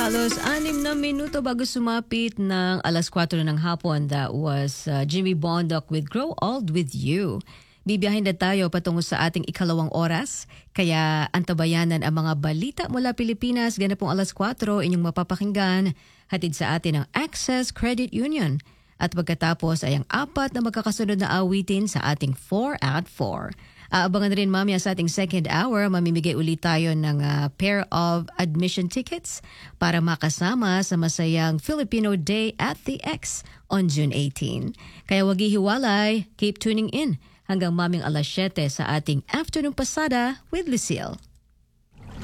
Halos 6 na minuto bago sumapit ng alas 4 ng hapon. That was Jimmy Bondoc with Grow Old With You. Bibiyahin na tayo patungo sa ating ikalawang oras. Kaya antabayanan ang mga balita mula Pilipinas. Ganapong alas 4 inyong mapapakinggan. Hatid sa atin ang Access Credit Union. At pagkatapos ay ang 4 na magkakasunod na awitin sa ating 4 at 4. Aabangan rin mamaya sa ating second hour, mamimigay ulit tayo ng pair of admission tickets para makasama sa masayang Filipino Day at the X on June 18. Kaya wag ihiwalay, keep tuning in hanggang maming alas 7 sa ating Afternoon Pasada with Lucille.